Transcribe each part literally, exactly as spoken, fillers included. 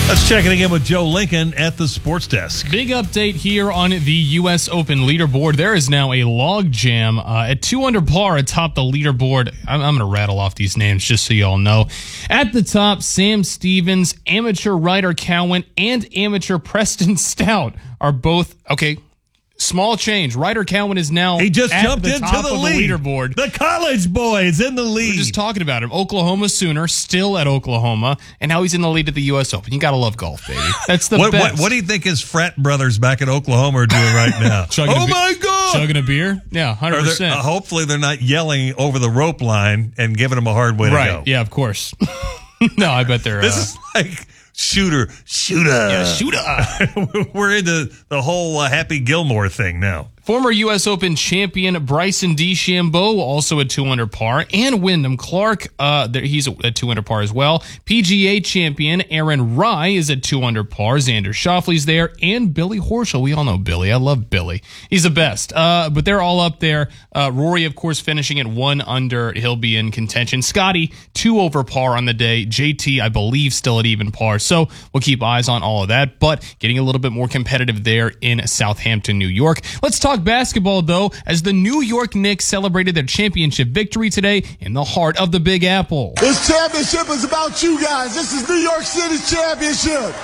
Let's check it again with Joe Lincoln at the Sports Desk. Big update here on the U S Open leaderboard. There is now a log jam uh, at two under par atop the leaderboard. I'm, I'm going to rattle off these names just so you all know. At the top, Sam Stevens, amateur Ryder Cowan, and amateur Preston Stout are both, okay, small change. Ryder Cowan is now He just at jumped the into top the of lead. the leaderboard. The college boy is in the lead. We're just talking about him. Oklahoma Sooner, still at Oklahoma, and now he's in the lead of the U S Open. You got to love golf, baby. That's the what, best. What, what do you think his frat brothers back at Oklahoma are doing right now? Chugging oh, a be- my God. Chugging a beer? Yeah, one hundred Or they're- percent. uh, hopefully they're not yelling over the rope line and giving him a hard way Right. to go. Yeah, of course. No, I bet they're. This uh, is like shooter, shooter. Yeah, shooter. We're into the whole uh, Happy Gilmore thing now. Former U S Open champion Bryson DeChambeau also at two under par, and Wyndham Clark, uh, there, he's at two under par as well. P G A champion Aaron Rye is at two under par. Xander Schauffele's there, and Billy Horschel. We all know Billy. I love Billy. He's the best. Uh, but they're all up there. Uh, Rory, of course, finishing at one under. He'll be in contention. Scotty, two over par on the day. J T, I believe, still at even par. So we'll keep eyes on all of that, but getting a little bit more competitive there in Southampton, New York. Let's talk basketball, though, as the New York Knicks celebrated their championship victory today in the heart of the Big Apple. This championship is about you guys. This is New York City's championship.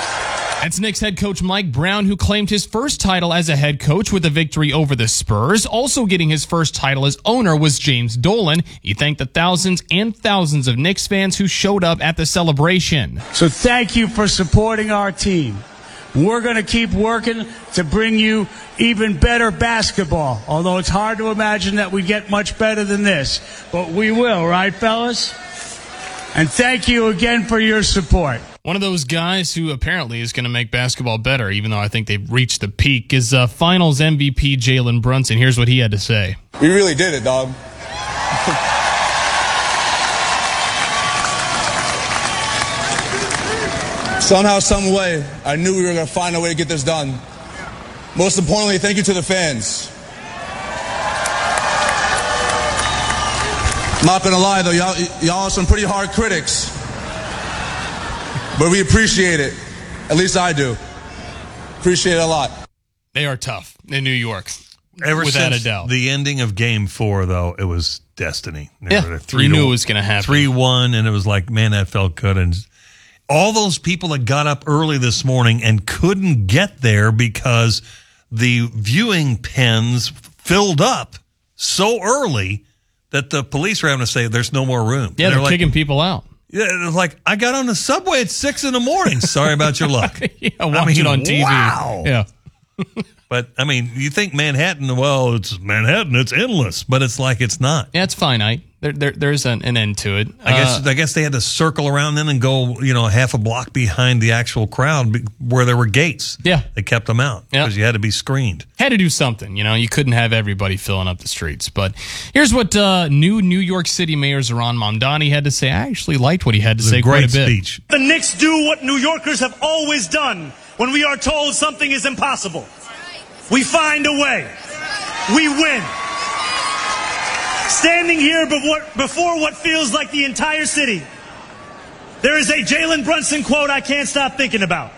That's Knicks head coach Mike Brown, who claimed his first title as a head coach with a victory over the Spurs. Also getting his first title as owner was James Dolan. He thanked the thousands and thousands of Knicks fans who showed up at the celebration. So thank you for supporting our team. We're going to keep working to bring you even better basketball, although it's hard to imagine that we get much better than this. But we will, right, fellas? And thank you again for your support. One of those guys who apparently is going to make basketball better, even though I think they've reached the peak, is uh, Finals M V P Jalen Brunson. Here's what he had to say. We really did it, dog. Somehow, some way, I knew we were going to find a way to get this done. Most importantly, thank you to the fans. I'm not going to lie, though, y'all, y'all are some pretty hard critics. But we appreciate it. At least I do. Appreciate it a lot. They are tough in New York, Ever without since a doubt. the ending of Game Four, though, it was destiny. They Yeah, were three you to- knew it was going to happen. three one, and it was like, man, that felt good. And all those people that got up early this morning and couldn't get there because the viewing pens filled up so early that the police were having to say, there's no more room. Yeah, And they're like, kicking people out. Yeah, it was like, I got on the subway at six in the morning. Sorry about your luck. Yeah, watch I mean, it on T V. wow. Yeah. But, I mean, you think Manhattan, well, it's Manhattan, it's endless, but it's like it's not. Yeah, it's finite. There, there, there's an, an end to it. I guess Uh, I guess they had to circle around then and go, you know, half a block behind the actual crowd be- where there were gates. Yeah. They kept them out Yeah. because you had to be screened. had to do something. You know, you couldn't have everybody filling up the streets. But here's what uh, new New York City Mayor Zohran Mamdani had to say. I actually liked what he had to It was say a quite great a bit. speech. The Knicks do what New Yorkers have always done when we are told something is impossible. We find a way. We win. Standing here before what feels like the entire city, there is a Jalen Brunson quote I can't stop thinking about.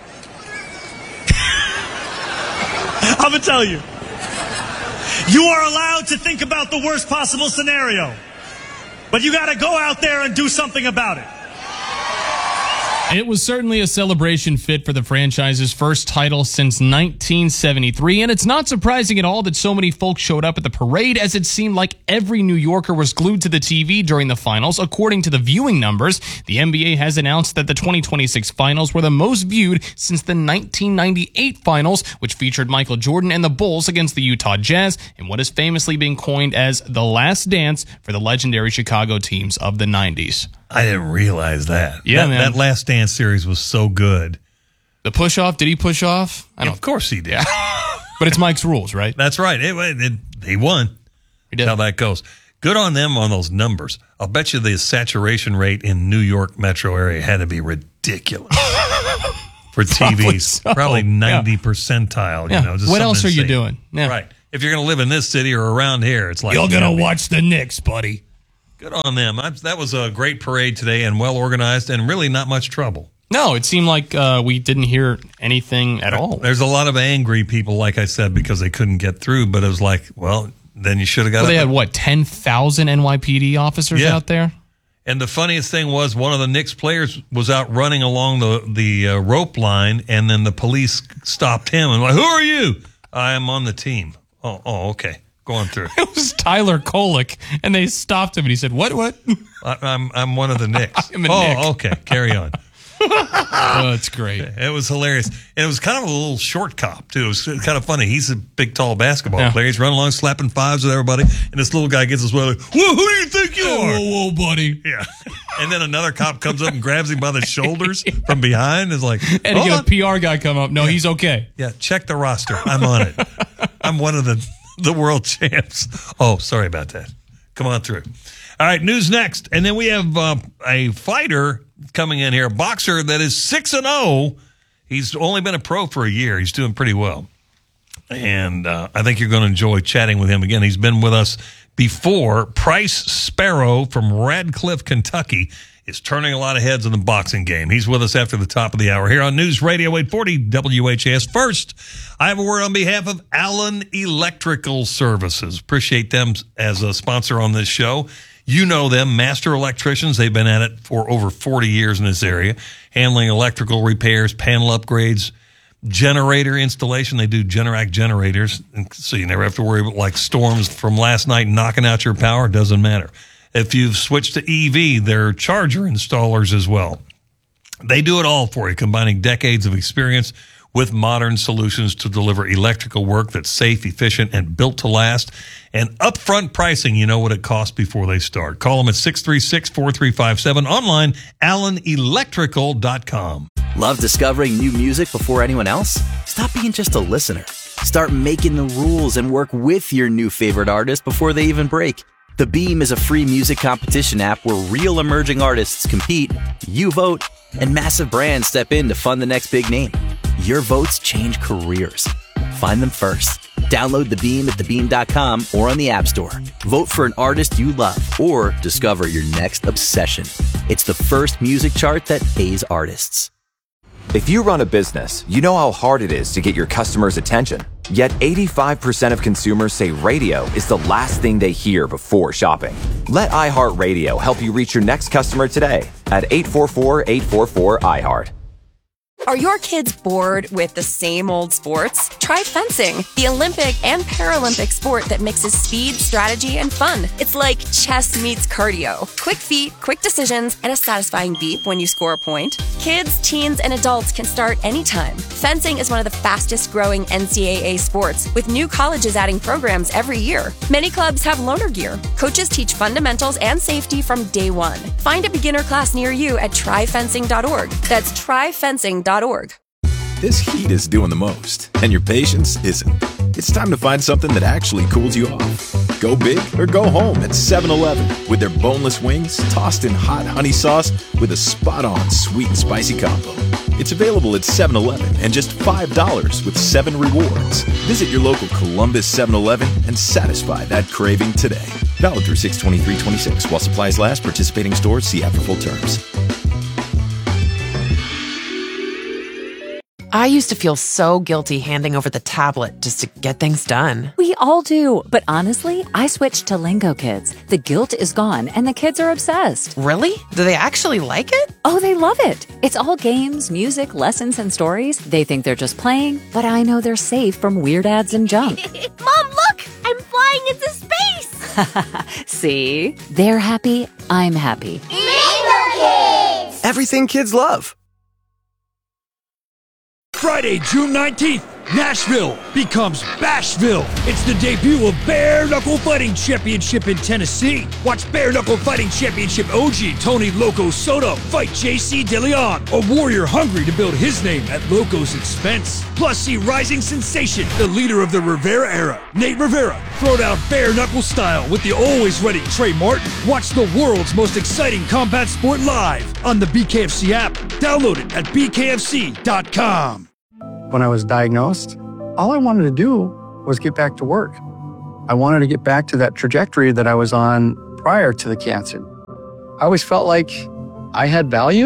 I'm going to tell you. You are allowed to think about the worst possible scenario, but you got to go out there and do something about it. It was certainly a celebration fit for the franchise's first title since nineteen seventy-three, and it's not surprising at all that so many folks showed up at the parade, as it seemed like every New Yorker was glued to the T V during the finals. According to the viewing numbers, the N B A has announced that the twenty twenty-six finals were the most viewed since the nineteen ninety-eight finals, which featured Michael Jordan and the Bulls against the Utah Jazz in what is famously being coined as the last dance for the legendary Chicago teams of the nineties. I didn't realize that. Yeah, that, man. That Last Dance series was so good. The push off, did he push off? I don't. Of course he did. But it's Mike's rules, right? That's right. It, it, he won. He did. That's how that goes. Good on them on those numbers. I'll bet you the saturation rate in New York metro area had to be ridiculous for T Probably Vs. so. Probably Yeah. ninety percentile. Yeah. You know, just What something else are you insane. doing? Yeah. Right. If you're going to live in this city or around here, it's like You're yeah, gonna man. watch the Knicks, buddy. Good on them. I, that was a great parade today and well organized and really not much trouble. No, it seemed like uh, we didn't hear anything at all. There's a lot of angry people, like I said, because they couldn't get through. But it was like, well, then you should have got. Well, up they had and- what, ten thousand N Y P D officers Yeah. out there? And the funniest thing was one of the Knicks players was out running along the the uh, rope line, and then the police stopped him and like, "Who are you?" "I am on the team." "Oh, oh, okay, going through." It was Tyler Kolek, and they stopped him, and he said, "What? What?" I, I'm I'm one of the Knicks. I'm a oh, Knick. okay, carry on. Oh, that's great. It was hilarious. And it was kind of a little short cop, too. It was kind of funny. He's a big, tall basketball Yeah. player. He's running along, slapping fives with everybody. And this little guy gets his way like, "Whoa, who do you think you are?" Whoa, whoa, buddy. Yeah. And then another cop comes up and grabs him by the shoulders from behind. Is like, And "Hold he got on." a P R guy come up. No, he's okay. Yeah, check the roster. I'm on it. I'm one of the, the world champs. Oh, sorry about that. Come on through. All right, news next. And then we have uh, a fighter coming in here, a boxer that is six and oh. He's only been a pro for a year. He's doing pretty well. And uh, I think you're going to enjoy chatting with him again. He's been with us before. Price Sparrow from Radcliffe, Kentucky, is turning a lot of heads in the boxing game. He's with us after the top of the hour here on News Radio eight forty W H A S. First, I have a word on behalf of Allen Electrical Services. Appreciate them as a sponsor on this show. You know them, master electricians. They've been at it for over forty years in this area, handling electrical repairs, panel upgrades, generator installation. They do Generac generators, so you never have to worry about like storms from last night knocking out your power. It doesn't matter. If you've switched to E V, they're charger installers as well. They do it all for you, combining decades of experience with modern solutions to deliver electrical work that's safe, efficient, and built to last. And upfront pricing, you know what it costs before they start. Call them at six three six, four three five seven, online, allen electrical dot com. Love discovering new music before anyone else? Stop being just a listener. Start making the rules and work with your new favorite artist before they even break. The Beam is a free music competition app where real emerging artists compete, you vote, and massive brands step in to fund the next big name. Your votes change careers. Find them first. Download The Beam at the beam dot com or on the App Store. Vote for an artist you love or discover your next obsession. It's the first music chart that pays artists. If you run a business, you know how hard it is to get your customers' attention. Yet eighty-five percent of consumers say radio is the last thing they hear before shopping. Let iHeartRadio help you reach your next customer today at eight four four, eight four four, I heart. Are your kids bored with the same old sports? Try fencing, the Olympic and Paralympic sport that mixes speed, strategy, and fun. It's like chess meets cardio. Quick feet, quick decisions, and a satisfying beep when you score a point. Kids, teens, and adults can start anytime. Fencing is one of the fastest growing N C double A sports, with new colleges adding programs every year. Many clubs have loaner gear. Coaches teach fundamentals and safety from day one. Find a beginner class near you at try fencing dot org. That's try fencing dot org. This heat is doing the most, and your patience isn't. It's time to find something that actually cools you off. Go big or go home at seven eleven with their boneless wings tossed in hot honey sauce with a spot-on sweet and spicy combo. It's available at seven eleven and just five dollars with seven rewards. Visit your local Columbus seven eleven and satisfy that craving today. Valid through six twenty-three twenty-six while supplies last. Participating stores see app for full terms. I used to feel so guilty handing over the tablet just to get things done. We all do, but honestly, I switched to Lingo Kids. The guilt is gone, and the kids are obsessed. Really? Do they actually like it? Oh, they love it. It's all games, music, lessons, and stories. They think they're just playing, but I know they're safe from weird ads and junk. Mom, look! I'm flying into space! See? They're happy, I'm happy. Lingo Kids! Everything kids love. Friday, June nineteenth, Nashville becomes Bashville. It's the debut of Bare Knuckle Fighting Championship in Tennessee. Watch Bare Knuckle Fighting Championship O G Tony Loco Soto fight J C DeLeon, a warrior hungry to build his name at Loco's expense. Plus, see rising sensation, the leader of the Rivera era, Nate Rivera, throw down bare knuckle style with the always ready Trey Martin. Watch the world's most exciting combat sport live on the B K F C app. Download it at b k f c dot com. When I was diagnosed, all I wanted to do was get back to work. I wanted to get back to that trajectory that I was on prior to the cancer. I always felt like I had value.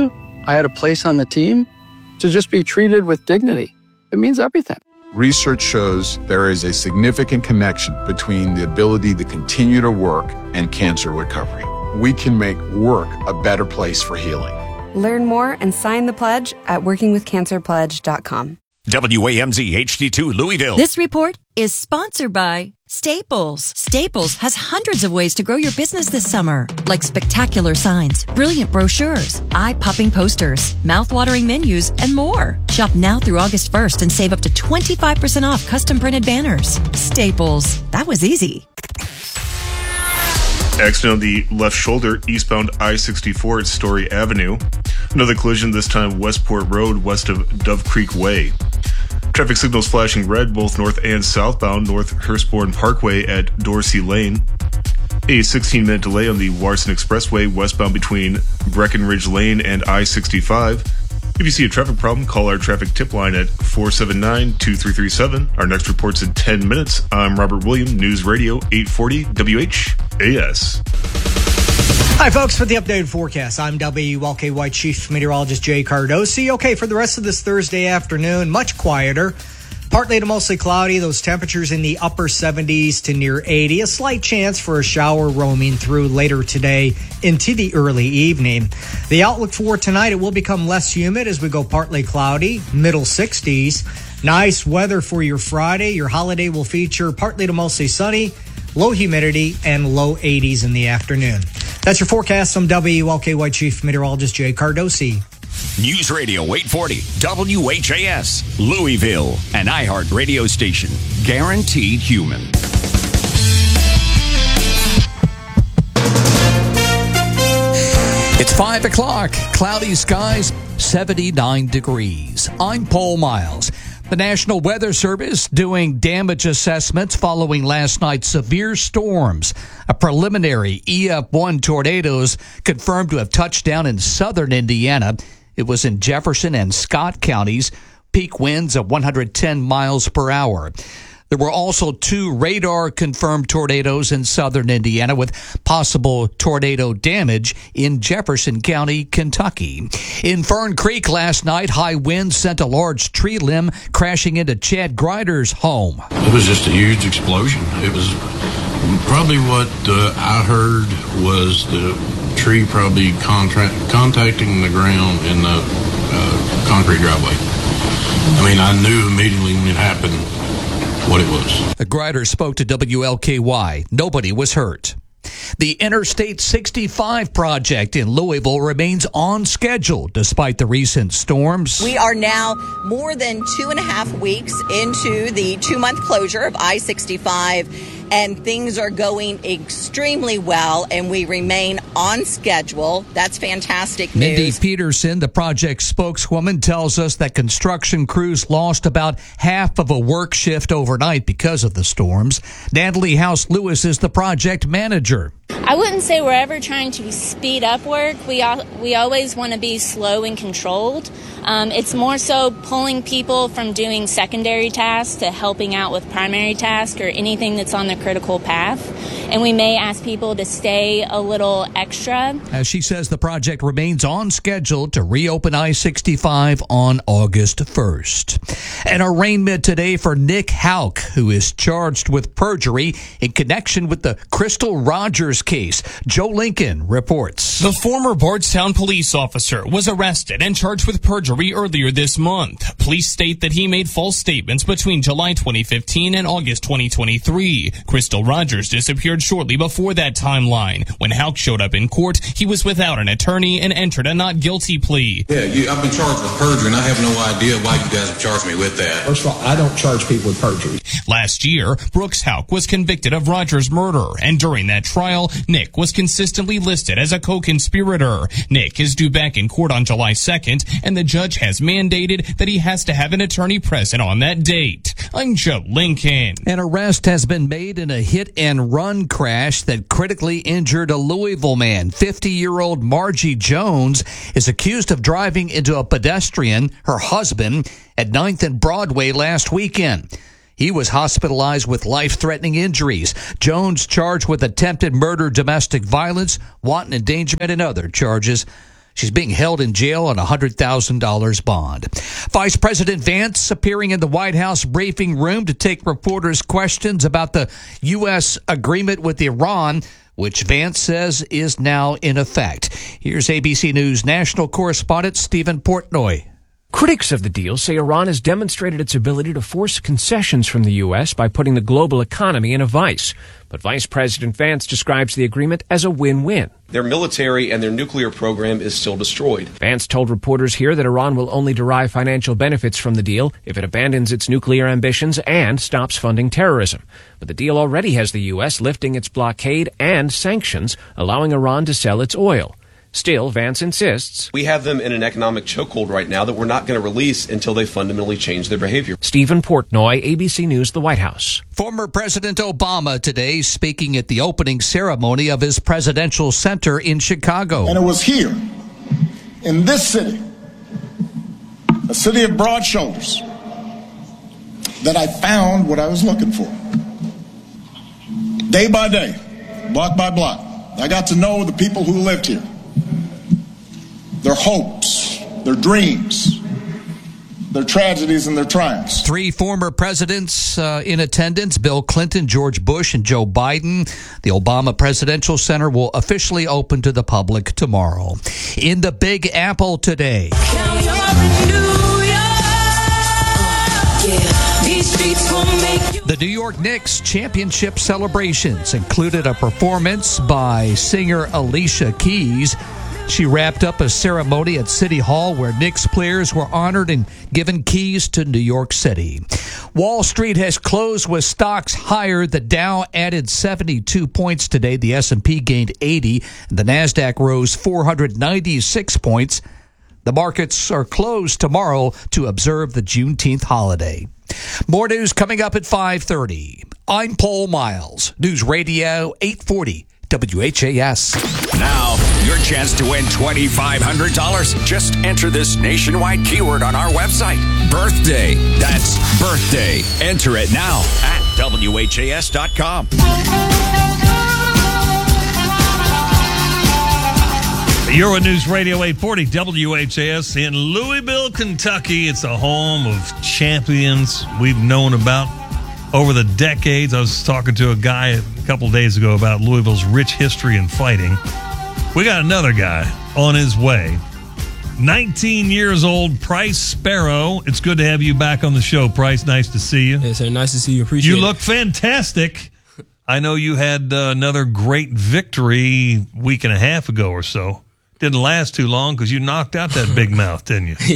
I had a place on the team, to just be treated with dignity. It means everything. Research shows there is a significant connection between the ability to continue to work and cancer recovery. We can make work a better place for healing. Learn more and sign the pledge at working with cancer pledge dot com. W A M Z H D two Louisville. This report is sponsored by Staples. Staples has hundreds of ways to grow your business this summer, like spectacular signs, brilliant brochures, eye-popping posters, mouth-watering menus, and more. Shop now through August first and save up to twenty-five percent off custom printed banners. Staples. That was easy. Accident on the left shoulder, eastbound I sixty-four at Story Avenue. Another collision, this time Westport Road, west of Dove Creek Way. Traffic signals flashing red, both north and southbound, North Hurstbourne Parkway at Dorsey Lane. A sixteen-minute delay on the Warson Expressway, westbound between Breckenridge Lane and I sixty-five. If you see a traffic problem, call our traffic tip line at four seven nine, two three three seven. Our next report's in ten minutes. I'm Robert William, News Radio eight forty W H A S. Hi, folks. For the updated forecast, I'm W L K Y Chief Meteorologist Jay Cardosi. Okay, for the rest of this Thursday afternoon, much quieter. Partly to mostly cloudy, those temperatures in the upper seventies to near eighty. A slight chance for a shower roaming through later today into the early evening. The outlook for tonight, it will become less humid as we go partly cloudy, middle sixties. Nice weather for your Friday. Your holiday will feature partly to mostly sunny, low humidity, and low eighties in the afternoon. That's your forecast. I'm W L K Y Chief Meteorologist Jay Cardosi. News Radio eight forty W H A S, Louisville, an iHeart radio station. Guaranteed human. It's five o'clock. Cloudy skies, seventy-nine degrees. I'm Paul Miles. The National Weather Service doing damage assessments following last night's severe storms. A preliminary E F one tornadoes confirmed to have touched down in southern Indiana. It was in Jefferson and Scott counties, peak winds of one hundred ten miles per hour. There were also two radar-confirmed tornadoes in southern Indiana with possible tornado damage in Jefferson County, Kentucky. In Fern Creek last night, high winds sent a large tree limb crashing into Chad Grider's home. It was just a huge explosion. It was probably what uh, I heard was the tree probably contra- contacting the ground in the uh, concrete driveway. I mean, I knew immediately when it happened what it was. The Grider spoke to W L K Y. Nobody was hurt. The Interstate sixty-five project in Louisville remains on schedule despite the recent storms. We are now more than two and a half weeks into the two-month closure of I sixty-five, and things are going extremely well, and we remain on schedule. That's fantastic news. Mindy Peterson, the project spokeswoman, tells us that construction crews lost about half of a work shift overnight because of the storms. Natalie House-Lewis is the project manager. I wouldn't say we're ever trying to speed up work. We all, we always want to be slow and controlled. Um, it's more so pulling people from doing secondary tasks to helping out with primary tasks or anything that's on the critical path. And we may ask people to stay a little extra. As she says, the project remains on schedule to reopen I sixty-five on August first. An arraignment today for Nick Houck, who is charged with perjury in connection with the Crystal Rogers case. Joe Lincoln reports. The former Bardstown police officer was arrested and charged with perjury earlier this month. Police state that he made false statements between July twenty fifteen and August twenty twenty-three. Crystal Rogers disappeared shortly before that timeline. When Houck showed up in court, he was without an attorney and entered a not guilty plea. Yeah, you, I've been charged with perjury, and I have no idea why you guys have charged me with that. First of all, I don't charge people with perjury. Last year, Brooks Houck was convicted of Rogers' murder, and during that trial, Nick was consistently listed as a co-conspirator. Nick is due back in court on July second, and the judge has mandated that he has to have an attorney present on that date. I'm Joe Lincoln. An arrest has been made in a hit-and-run crash that critically injured a Louisville man. fifty-year-old Margie Jones is accused of driving into a pedestrian, her husband, at ninth and Broadway last weekend. He was hospitalized with life-threatening injuries. Jones charged with attempted murder, domestic violence, wanton endangerment, and other charges. She's being held in jail on a one hundred thousand dollars bond. Vice President Vance appearing in the White House briefing room to take reporters' questions about the U S agreement with Iran, which Vance says is now in effect. Here's A B C News national correspondent Stephen Portnoy. Critics of the deal say Iran has demonstrated its ability to force concessions from the U S by putting the global economy in a vice. But Vice President Vance describes the agreement as a win-win. Their military and their nuclear program is still destroyed. Vance told reporters here that Iran will only derive financial benefits from the deal if it abandons its nuclear ambitions and stops funding terrorism. But the deal already has the U S lifting its blockade and sanctions, allowing Iran to sell its oil. Still, Vance insists, we have them in an economic chokehold right now that we're not going to release until they fundamentally change their behavior. Stephen Portnoy, A B C News, the White House. Former President Obama today speaking at the opening ceremony of his presidential center in Chicago. And it was here, in this city, a city of broad shoulders, that I found what I was looking for. Day by day, block by block, I got to know the people who lived here. Their hopes, their dreams, their tragedies, and their triumphs. Three former presidents uh, in attendance, Bill Clinton, George Bush, and Joe Biden. The Obama Presidential Center will officially open to the public tomorrow. In the Big Apple today. The New York Knicks championship celebrations included a performance by singer Alicia Keys. She wrapped up a ceremony at City Hall where Knicks players were honored and given keys to New York City. Wall Street has closed with stocks higher. The Dow added seventy-two points today. The S and P gained eighty. The Nasdaq rose four hundred ninety-six points. The markets are closed tomorrow to observe the Juneteenth holiday. More news coming up at five thirty. I'm Paul Miles, News Radio eight forty W H A S. Now, your chance to win twenty-five hundred dollars. Just enter this nationwide keyword on our website. Birthday. That's birthday. Enter it now at W H A S dot com. Euro News Radio eight forty W H A S in Louisville, Kentucky. It's a home of champions we've known about over the decades. I was talking to a guy a couple days ago about Louisville's rich history in fighting. We got another guy on his way. nineteen years old, Price Sparrow. It's good to have you back on the show, Price. Nice to see you. Yes, sir. Nice to see you. Appreciate it. You look fantastic. I know you had uh, another great victory a week and a half ago or so. Didn't last too long because you knocked out that big mouth, didn't you?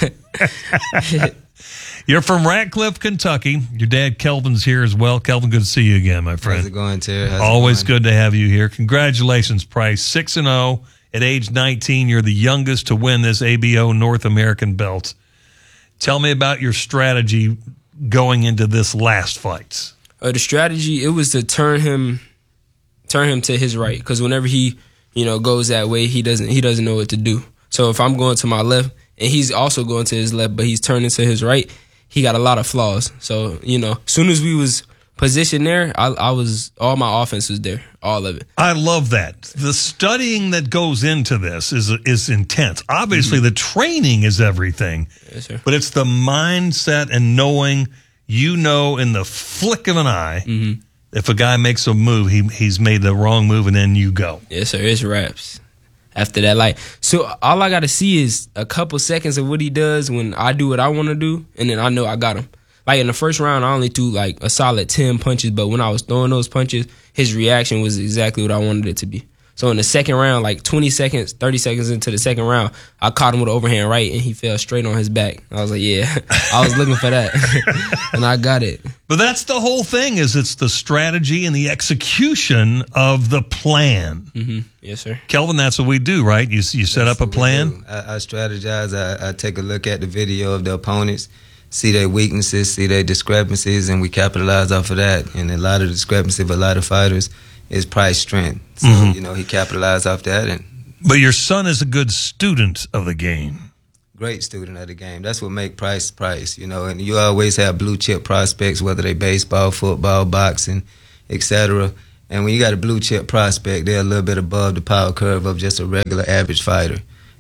Yeah. You're from Ratcliffe, Kentucky. Your dad, Kelvin's here as well. Kelvin, good to see you again, my friend. How's it going, Terry? How's Always it going? good to have you here. Congratulations, Price. six and oh at age nineteen. You're the youngest to win this A B O North American belt. Tell me about your strategy going into this last fight. Uh, the strategy, it was to turn him turn him to his right, because whenever he, you know, goes that way, he doesn't he doesn't know what to do. So if I'm going to my left and he's also going to his left, but he's turning to his right, he got a lot of flaws. So, you know, as soon as we was positioned there, I, I was all my offense was there, all of it. I love that. The studying that goes into this is is intense. Obviously, mm-hmm. the training is everything. Yes, sir. But it's the mindset and knowing, you know, in the flick of an eye, mm-hmm. if a guy makes a move, he he's made the wrong move, and then you go. Yes, sir. It's raps. After that, like, so all I got to see is a couple seconds of what he does when I do what I want to do, and then I know I got him. Like, in the first round, I only threw, like, a solid ten punches, but when I was throwing those punches, his reaction was exactly what I wanted it to be. So in the second round, like twenty seconds, thirty seconds into the second round, I caught him with an overhand right, and he fell straight on his back. I was like, yeah, I was looking for that, and I got it. But that's the whole thing, is it's the strategy and the execution of the plan. Mm-hmm. Yes, sir. Kelvin, that's what we do, right? You you set That's up a plan? I, I strategize. I, I take a look at the video of the opponents, see their weaknesses, see their discrepancies, and we capitalize off of that. And a lot of the discrepancy of a lot of fighters is Price's strength. So, Mhm. you know, he capitalized off that, and But your son is a good student of the game. great student of the game. That's what make Price Price, you know. And you always have blue chip prospects, whether they baseball, football, boxing, et cetera. And when you got a blue chip prospect, they're a little bit above the power curve of just a regular average fighter.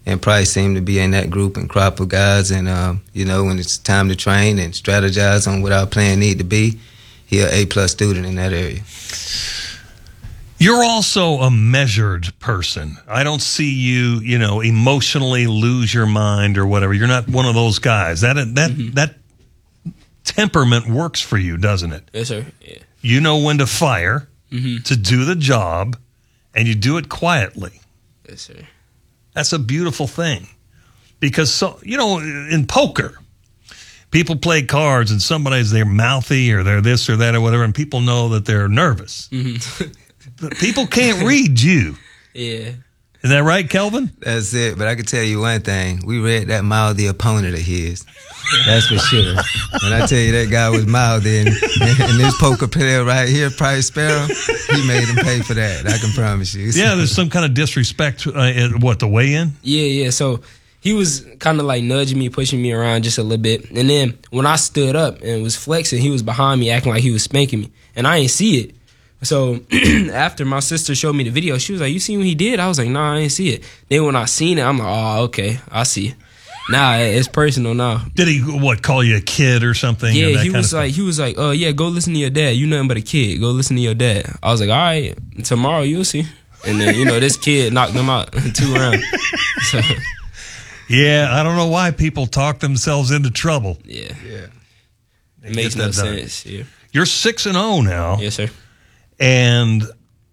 and Price seemed to be in that group and crop of guys. And um, you know, when it's time to train and strategize on what our plan need to be, he an A plus student in that area. You're also a measured person. I don't see you, you know, emotionally lose your mind or whatever. You're not one of those guys. That that mm-hmm. that temperament works for you, doesn't it? Yes, sir. Yeah. You know when to fire, mm-hmm. to do the job, and you do it quietly. Yes, sir. That's a beautiful thing. Because, so you know, in poker, people play cards and somebody's they're mouthy or they're this or that or whatever, and people know that they're nervous. Mm-hmm. People can't read you. Yeah. Is that right, Kelvin? That's it. But I can tell you one thing. We read that mouthy opponent of his. That's for sure. When I tell you that guy was mouthy, and, and this poker player right here, Price Sparrow, he made him pay for that. I can promise you. Yeah, there's some kind of disrespect uh, at what, the weigh-in? Yeah, yeah. So he was kind of like nudging me, pushing me around just a little bit. And then when I stood up and was flexing, he was behind me acting like he was spanking me. And I ain't see it. So after my sister showed me the video, she was like, "You seen what he did?" I was like, "Nah, I didn't see it." Then when I seen it, I'm like, "Oh, okay, I see." Nah, it's personal now. Did he what call you a kid or something? Yeah, or he was like, he was like, "Oh yeah, go listen to your dad. You nothing but a kid. Go listen to your dad." I was like, "All right, tomorrow you'll see." And then you know this kid knocked him out in two rounds. So. Yeah, I don't know why people talk themselves into trouble. Yeah, yeah, it makes no sense. Yeah, you're six and zero now. Yes, sir. And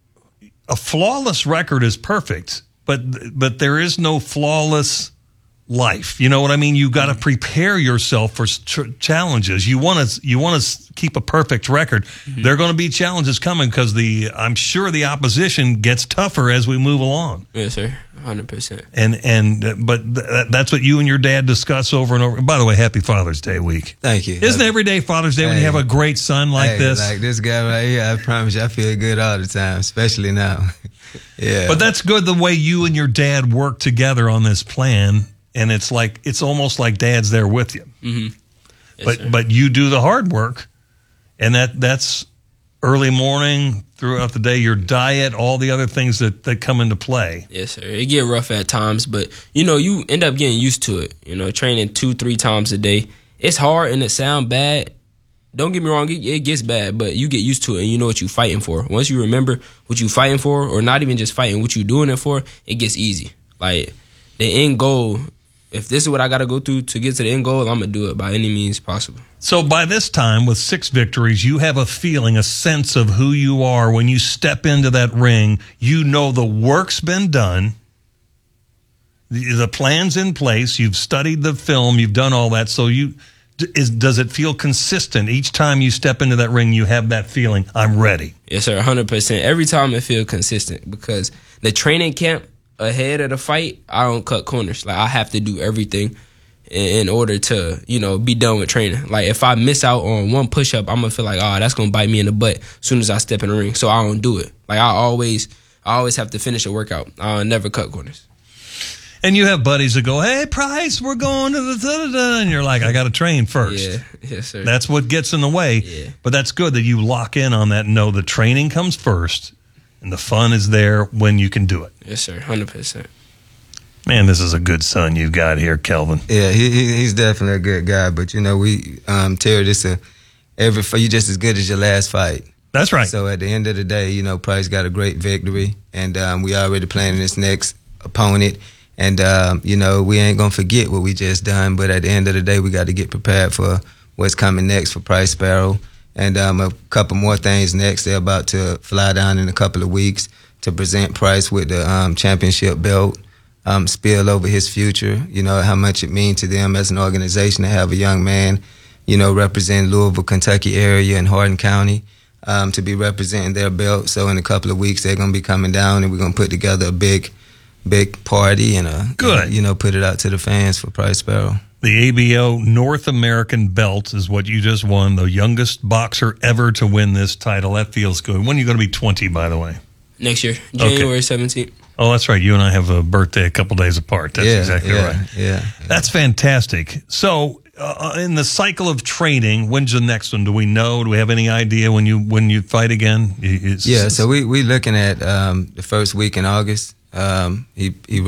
a flawless record is perfect, but but there is no flawless life. You know what I mean? You got to prepare yourself for tr- challenges. You want to you want to keep a perfect record. Mm-hmm. There are going to be challenges coming because the I'm sure the opposition gets tougher as we move along. Yes, sir, one hundred percent. And and but th- that's what you and your dad discuss over and over. And by the way, happy Father's Day week. Thank you. Isn't every day Father's Day hey, when you have a great son like hey, this? Like this guy right here, I promise you, I feel good all the time, especially now. Yeah. But that's good the way you and your dad work together on this plan. And it's like it's almost like Dad's there with you, mm-hmm. Yes, but sir. but you do the hard work, and that that's early morning throughout the day. Your diet, all the other things that, that come into play. Yes, sir. It get rough at times, but you know you end up getting used to it. You know, training two three times a day. It's hard and it sound bad. Don't get me wrong, it, it gets bad, but you get used to it and you know what you're fighting for. Once you remember what you're fighting for, or not even just fighting, what you're doing it for, it gets easy. Like the end goal. If this is what I got to go through to get to the end goal, I'm going to do it by any means possible. So by this time, with six victories, you have a feeling, a sense of who you are. When you step into that ring, you know the work's been done. The, the plan's in place. You've studied the film. You've done all that. So you is does it feel consistent? Each time you step into that ring, you have that feeling, I'm ready. Yes, sir, one hundred percent. Every time it feels consistent because the training camp, ahead of the fight, I don't cut corners. Like I have to do everything in, in order to, you know, be done with training. Like if I miss out on one push up, I'm gonna feel like, oh, that's gonna bite me in the butt as soon as I step in the ring. So I don't do it. Like I always, I always have to finish a workout. I never cut corners. And you have buddies that go, "Hey, Price, we're going to the da da da," and you're like, "I got to train first." Yeah, yes, sir. That's what gets in the way. Yeah. But that's good that you lock in on that and know the training comes first. And the fun is there when you can do it. Yes, sir. one hundred percent. Man, this is a good son you've got here, Kelvin. Yeah, he, he he's definitely a good guy. But, you know, we, um, Terry, this a, every you just as good as your last fight. That's right. So at the end of the day, you know, Price got a great victory. And um, we already planning this next opponent. And, um, you know, we ain't going to forget what we just done. But at the end of the day, we got to get prepared for what's coming next for Price Sparrow. And um, a couple more things next. They're about to fly down in a couple of weeks to present Price with the um, championship belt, um, spill over his future. You know, how much it means to them as an organization to have a young man, you know, represent Louisville, Kentucky area and Hardin County um, to be representing their belt. So in a couple of weeks, they're going to be coming down and we're going to put together a big, big party and, a, Good. you know, put it out to the fans for Price Sparrow. The A B O North American belt is what you just won, the youngest boxer ever to win this title. That feels good. When are you going to be twenty, by the way? Next year, January seventeenth. Oh, that's right. You and I have a birthday a couple days apart. That's yeah, exactly yeah, right. Yeah, yeah. That's fantastic. So uh, in the cycle of training, when's the next one? Do we know? Do we have any idea when you when you fight again? It's, yeah, so we we looking at um, the first week in August. Um, he he